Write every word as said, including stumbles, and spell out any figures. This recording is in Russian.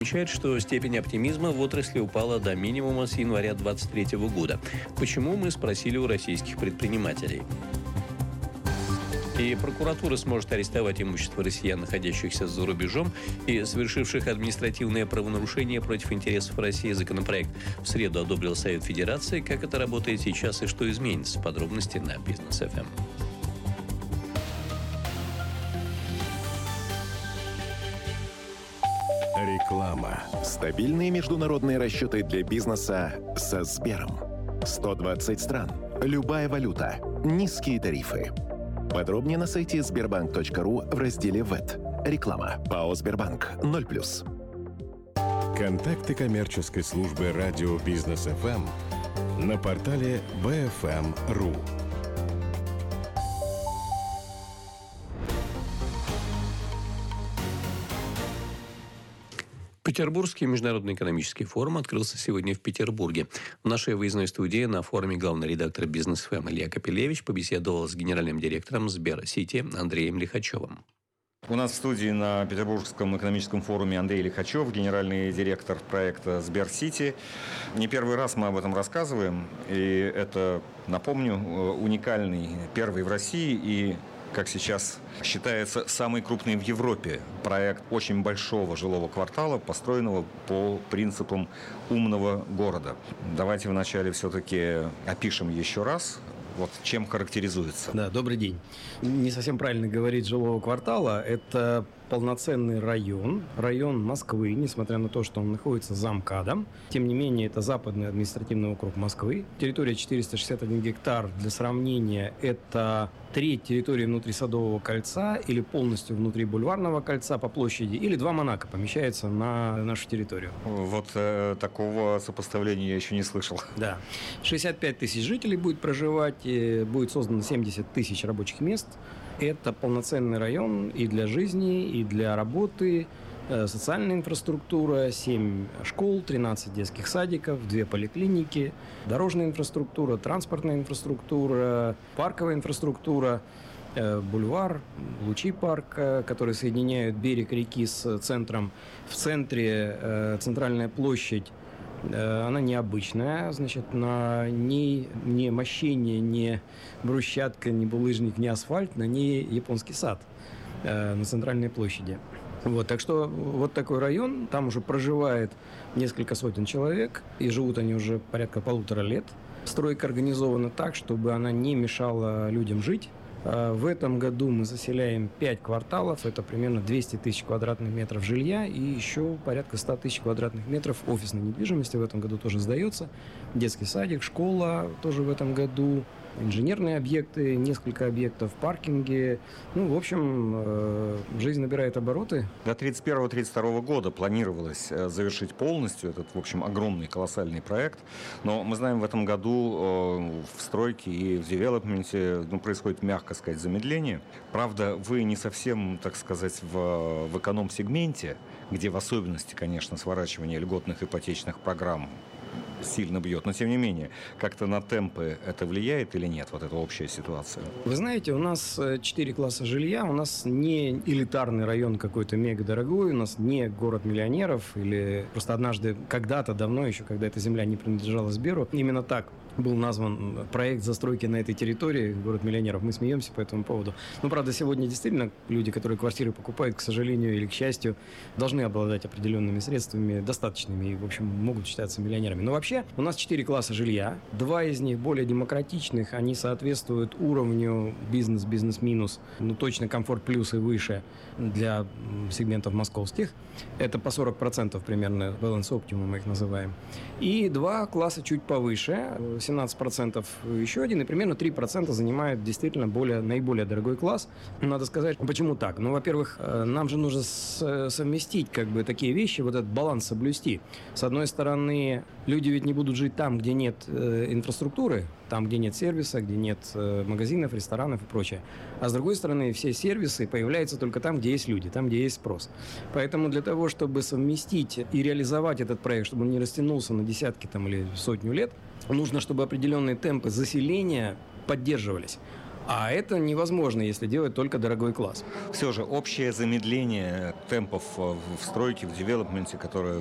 Отмечает, что степень оптимизма в отрасли упала до минимума с января две тысячи двадцать третьего года. Почему, мы спросили у российских предпринимателей. И прокуратура сможет арестовать имущество россиян, находящихся за рубежом и совершивших административное правонарушение против интересов России. Законопроект в среду одобрил Совет Федерации. Как это работает сейчас и что изменится? Подробности на Бизнес эф эм. Реклама. Стабильные международные расчеты для бизнеса со Сбером. сто двадцать стран. Любая валюта. Низкие тарифы. Подробнее на сайте сбербанк точка ру в разделе ВЭТ. Реклама. ПАО «Сбербанк» ноль плюс. Контакты коммерческой службы радио Бизнес эф эм на портале би эф эм точка ру. Петербургский международный экономический форум открылся сегодня в Петербурге. В нашей выездной студии на форуме главный редактор Бизнес эф эм Илья Капелевич побеседовал с генеральным директором Сбер-Сити Андреем Лихачевым. У нас в студии на Петербургском экономическом форуме Андрей Лихачев, генеральный директор проекта Сбер-Сити. Не первый раз мы об этом рассказываем, и это, напомню, уникальный, первый в России и, как сейчас считается, самый крупный в Европе проект очень большого жилого квартала, построенного по принципам умного города. Давайте вначале все-таки опишем еще раз, вот чем характеризуется. Да, добрый день. Не совсем правильно говорить жилого квартала. Это полноценный район, район Москвы, несмотря на то, что он находится за МКАДом. Тем не менее, это западный административный округ Москвы. Территория четыреста шестьдесят один гектар. Для сравнения, это треть территории внутри Садового кольца или полностью внутри Бульварного кольца по площади, или два Монако помещается на нашу территорию. Вот э, такого сопоставления я еще не слышал. Да. шестьдесят пять тысяч жителей будет проживать, и будет создано семьдесят тысяч рабочих мест. Это полноценный район и для жизни, и для работы, социальная инфраструктура, семь школ, тринадцать детских садиков, две поликлиники, дорожная инфраструктура, транспортная инфраструктура, парковая инфраструктура, бульвар, Лучи парк, который соединяет берег реки с центром. В центре центральная площадь. Она необычная, значит, на ней не мощение, не брусчатка, не булыжник, не асфальт, на ней японский сад э, на центральной площади. Вот, так что вот такой район, там уже проживает несколько сотен человек, и живут они уже порядка полутора лет. Стройка организована так, чтобы она не мешала людям жить. В этом году мы заселяем пять кварталов, это примерно двести тысяч квадратных метров жилья и еще порядка сто тысяч квадратных метров офисной недвижимости в этом году тоже сдается. Детский садик, школа тоже в этом году, инженерные объекты, несколько объектов, паркинги. Ну, в общем, жизнь набирает обороты. До тридцать первого — тридцать второго года планировалось завершить полностью этот, в общем, огромный, колоссальный проект. Но мы знаем, в этом году в стройке и в девелопменте ну, происходит, мягко сказать, замедление. Правда, вы не совсем, так сказать, в, в эконом-сегменте, где в особенности, конечно, сворачивание льготных ипотечных программ сильно бьет, но тем не менее, как-то на темпы это влияет или нет, вот эта общая ситуация? Вы знаете, у нас четыре класса жилья, у нас не элитарный район какой-то мега дорогой, у нас не город миллионеров, или просто однажды, когда-то, давно еще, когда эта земля не принадлежала Сберу, именно так был назван проект застройки на этой территории, город миллионеров. Мы смеемся по этому поводу. Ну, правда, сегодня действительно люди, которые квартиры покупают, к сожалению или к счастью, должны обладать определенными средствами, достаточными, и, в общем, могут считаться миллионерами. Но вообще у нас четыре класса жилья. Два из них более демократичных, они соответствуют уровню бизнес, бизнес-минус, ну, точно комфорт плюс и выше для сегментов московских. Это по сорок процентов примерно, баланс оптимум мы их называем. И два класса чуть повыше, семнадцать процентов еще один, и примерно три процента занимает действительно более, наиболее дорогой класс. Надо сказать, почему так? Ну, во-первых, нам же нужно совместить как бы такие вещи, вот этот баланс соблюсти. С одной стороны, люди ведь не будут жить там, где нет э, инфраструктуры, там, где нет сервиса, где нет э, магазинов, ресторанов и прочее. А с другой стороны, все сервисы появляются только там, где есть люди, там, где есть спрос. Поэтому для того, чтобы совместить и реализовать этот проект, чтобы он не растянулся на десятки там, или сотню лет, нужно, чтобы определенные темпы заселения поддерживались. А это невозможно, если делать только дорогой класс. Все же общее замедление темпов в стройке, в девелопменте, которое